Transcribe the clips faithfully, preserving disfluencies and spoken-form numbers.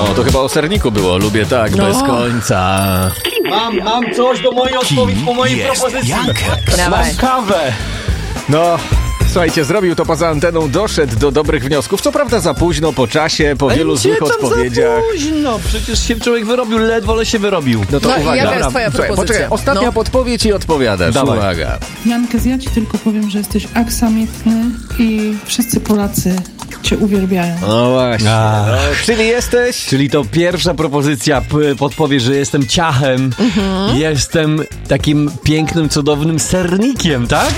O, to chyba o serniku było. Lubię tak, no. Bez końca. Mam, mam coś do mojej odpowiedzi, po mojej propozycji. Mam kawę. No... Słuchajcie, zrobił to poza anteną, doszedł do dobrych wniosków. Co prawda za późno, po czasie, po wielu złych odpowiedziach. Za późno, przecież się człowiek wyrobił, ledwo, ale się wyrobił. No to no uwaga. Jaka jest twoja Słuchaj, propozycja? poczekaj, ostatnia no. podpowiedź i odpowiadasz. Dawaj. Uwaga. Jankes, ja ci tylko powiem, że jesteś aksamitny i wszyscy Polacy cię uwielbiają. No właśnie. No, czyli jesteś... Czyli to pierwsza propozycja p- podpowie, że jestem ciachem, mhm. jestem takim pięknym, cudownym sernikiem, tak?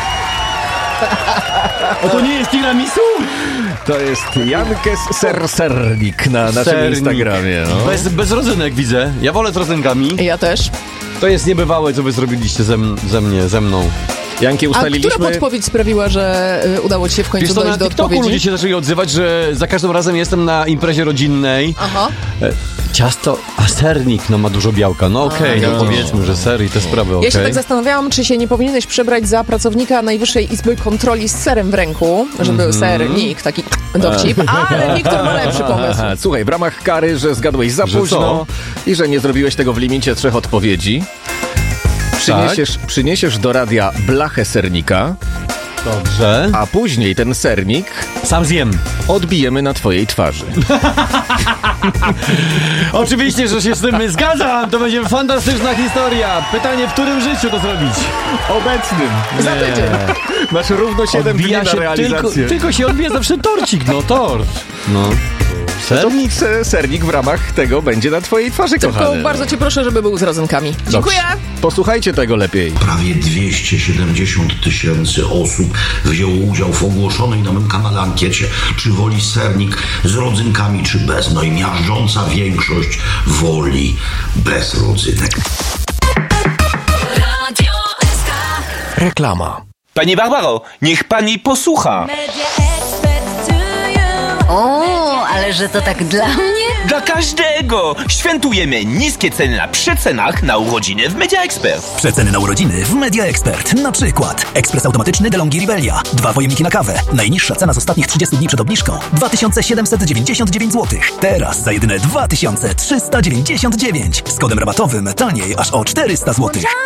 O, to nie jest tiramisu? To jest Jankes Ser Sernik na naszym Sernik. Instagramie. No. Bez, bez rodzynek widzę. Ja wolę z rodzynkami. Ja też. To jest niebywałe, co wy zrobiliście ze, m- ze mnie, ze mną. Janki, ustaliliśmy... A która podpowiedź sprawiła, że y, udało ci się w końcu Wiesz, to dojść na do TikToku odpowiedzi? ludzie się zaczęli odzywać, że za każdym razem jestem na imprezie rodzinnej. Aha. E, ciasto, a sernik, no ma dużo białka. No okej, okay, no, no powiedzmy, że ser i te sprawy, okej. Ja się Okay. tak zastanawiałam, czy się nie powinieneś przebrać za pracownika Najwyższej Izby Kontroli z serem w ręku, żeby mm-hmm. sernik, taki dowcip, ale Wiktor ma lepszy pomysł. Aha, słuchaj, w ramach kary, że zgadłeś za Że późno co? i że nie zrobiłeś tego w limicie trzech odpowiedzi, przyniesiesz, tak? przyniesiesz do radia blachę sernika. Dobrze. A później ten sernik sam zjem. Odbijemy na twojej twarzy. Oczywiście, że się z tym zgadzam. To będzie fantastyczna historia. Pytanie, w którym życiu to zrobić? Obecnym. Za tydzień. Masz równo siedem dni na się realizację. Tylko, tylko się odbija zawsze torcik, no tort. No. Sernik? Sernik w ramach tego będzie na twojej twarzy, Tylko kochany. bardzo cię proszę, żeby był z rodzynkami. Dziękuję. Posłuchajcie tego lepiej. Prawie dwieście siedemdziesiąt tysięcy osób wzięło udział w ogłoszonej na mym kanale ankiecie, czy woli sernik z rodzynkami, czy bez. No i miażdżąca większość woli bez rodzynek. Reklama. Pani Barbaro, niech pani posłucha. O, ale że to tak dla mnie? Dla każdego! Świętujemy niskie ceny na przecenach na urodziny w Media Expert. Przeceny na urodziny w Media Expert. Na przykład ekspres automatyczny DeLonghi Rivelia. Dwa pojemniki na kawę. Najniższa cena z ostatnich trzydziestu dni przed obniżką. dwa tysiące siedemset dziewięćdziesiąt dziewięć złotych. Teraz za jedyne dwa tysiące trzysta dziewięćdziesiąt dziewięć. Z kodem rabatowym taniej aż o czterysta złotych.